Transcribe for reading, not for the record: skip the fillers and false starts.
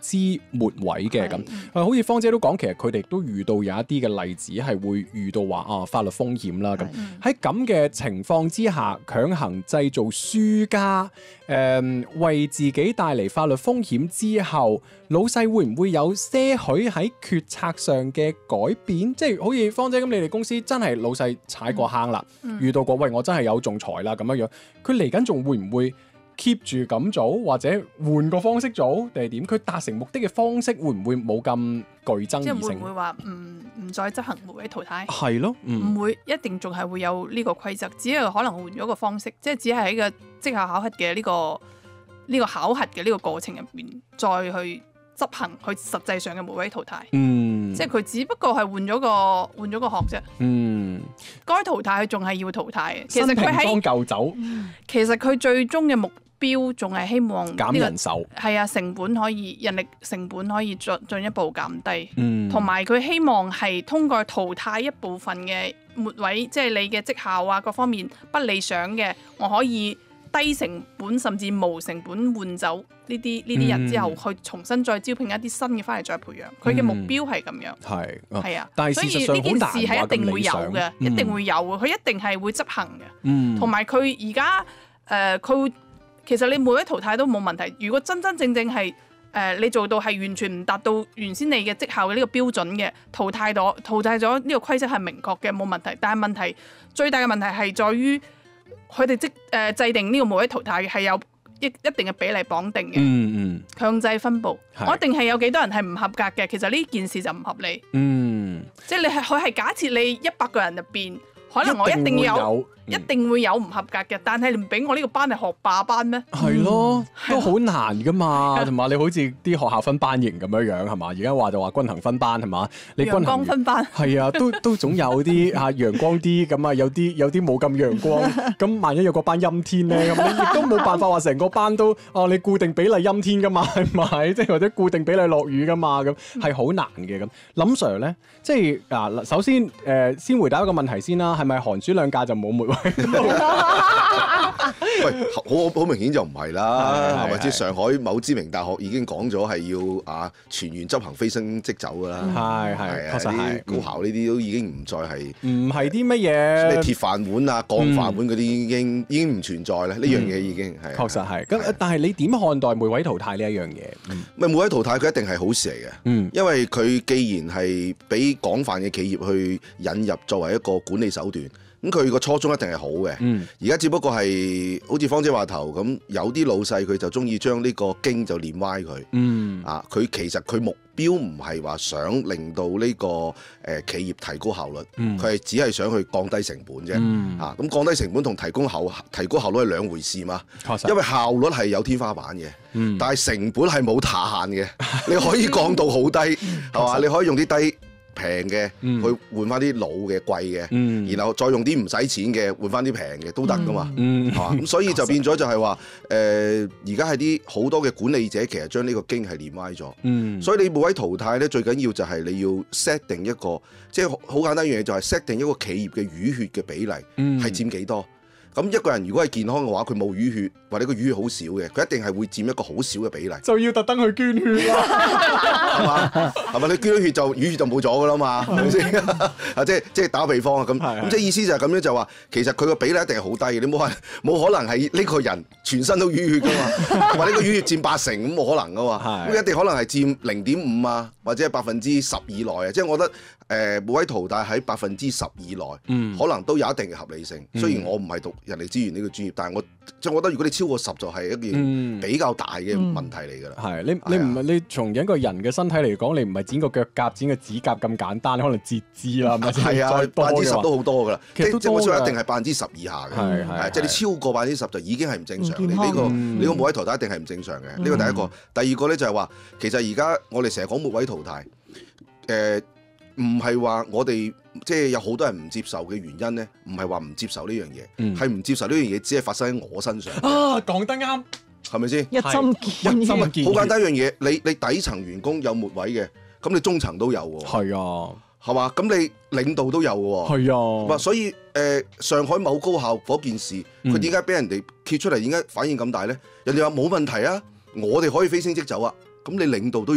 支末位嘅咁。好似芳姐都講，其實佢哋都遇到有一啲嘅例子係會遇到話法律風險啦咁。喺咁嘅情況之下，強行製造輸家，為自己帶嚟法律風險之後，老細會唔會有些許喺決策上嘅改變？即係好似芳姐咁，你哋公司真係老細踩過坑啦，遇到過喂我真係有仲裁啦咁樣樣，佢嚟緊仲會唔會 keep 住咁做，或者換個方式做，定係點？佢達成目的嘅方式會唔會冇咁具爭議性？ 即係會唔會話唔再執行末位淘汰？ 係咯， 唔會，一定仲係會有呢個規則，只係可能換咗個方式，即係只係喺個績效考核嘅呢個考核嘅呢個過程入邊，再去執行佢實際上嘅末位淘汰。即係佢只不過係換咗個殼啫。該淘汰佢仲係要淘汰嘅。其實佢喺舊酒， 其實佢最終嘅目標仲係希望減人手。 係啊，人力成本可以進一步減低。同埋佢希望係通過淘汰一部分嘅末位，即係你嘅績效啊各方面不理想嘅，我可以低成本甚至無成本換走呢啲人之後，去重新再招聘一啲新嘅翻嚟再培養。佢嘅目標係咁樣。係啊， 但係所以呢件事係一定會有嘅，一定會有嘅，佢一定係會執行嘅。同埋佢而家佢其實你末位淘汰都冇問題。如果真正係你做到係完全唔達到原先你嘅績效嘅呢個標準嘅，淘汰咗呢個規則係明確嘅冇問題。但係最大嘅問題係在於佢哋制定呢個末位淘汰嘅係有一定嘅比例綁定嘅，強制分佈。我一定係有幾多人係唔合格嘅。其實呢件事就唔合理。即係佢係假設你100個人入邊，可能我一定會有唔合格嘅，但係你唔俾我呢個班係學霸班咩？ 係咯，都好難噶嘛，同埋你好似啲學校分班型咁樣係嘛？而家話就話均衡分班係嘛？你均衡陽光分班係啊，都總有啲陽光啲咁啊，有啲冇咁陽光。咁萬一有個班陰天咧，咁你亦都冇辦法話成個班都你固定比例陰天噶嘛？係咪？即係或者固定比例落雨噶嘛？咁係好難嘅咁。林 Sir 咧，即係首先先回答一個問題先啦，係咪寒暑兩假就冇末位？ 喂，好明顯就唔係啦，係咪？即係上海某知名大學已經講咗係要全員執行飛升即走㗎啦。係，確實係。高校呢啲都已經唔再係啲乜嘢鐵飯碗啊、鋼飯碗嗰啲已經唔存在啦。呢樣嘢已經係。 確實係。咁但係你點看待末位淘汰呢一樣嘢？ 末位淘汰佢一定係好事嚟嘅。因為佢既然係俾廣泛嘅企業去引入作為一個管理手段。咁佢個初衷一定係好嘅，而家只不過係好似芳姐話頭咁，有啲老細佢就中意將呢個經就練歪佢。佢其實佢目標唔係話想令到呢個企業提高效率，佢係只係想去降低成本啫。咁降低成本同提高效率係兩回事嘛。因為效率係有天花板嘅，但係成本係冇下限嘅，你可以降到好低，係嘛？你可以用啲低平嘅去換翻啲老嘅貴嘅，然後再用啲唔使錢嘅換翻啲平嘅都得噶嘛，係嘛？咁所以就變咗就係話，而家係啲好多嘅管理者其實將呢個經係練歪咗，所以你末位淘汰咧最緊要就係你要 set 定一個，即係好簡單一樣嘢就係 set 定一個企業嘅淤血嘅比例係佔幾多。咁一個人如果係健康嘅話，佢冇淤血或者個淤血好少嘅，佢一定係會佔一個好少嘅比例。 就要特登去捐血啦， 係嘛？係咪？你捐咗血就淤血就冇咗噶啦嘛？係咪先？即係打個比方啊，咁即係意思就係咁樣就話，其實佢個比例一定係好低嘅。你冇可能係呢個人全身都淤血噶嘛？或者個淤血佔8成咁冇可能噶嘛？咁一定可能係佔0.5啊，或者係10%以內啊。即係我覺得末位淘汰喺10%以內，可能都有一定嘅合理性。雖然我唔係讀人力資源呢個專業，但係我覺得如果你超過10就係一件比較大嘅問題嚟㗎啦。 係你唔係你從一個人嘅身體嚟講，你唔係剪個腳甲、剪個指甲咁簡單，可能截肢啦， 係啊，10%都好多㗎啦。 其實即係我想一定係10%以下嘅，即係你超過10%就已經係唔正常。你個末位淘汰一定係唔正常嘅。呢個第一個，第二個咧就係話，其實而家我哋成日講末位淘汰，唔係話我哋即係有好多人唔接受嘅原因咧，唔係話唔接受呢樣嘢，係唔接受呢樣嘢，只係發生喺我身上。 講得啱， 係咪先？ 一針見血。 好簡單一樣嘢，你底層員工有末位嘅，咁你中層都有喎。 係啊， 係嘛？咁你領導都有喎。 係啊。 所以上海某高校嗰件事，佢點解俾人哋揭出嚟，點解反應咁大咧？人哋話冇問題啊，我哋可以飛升即走啊，咁你領導都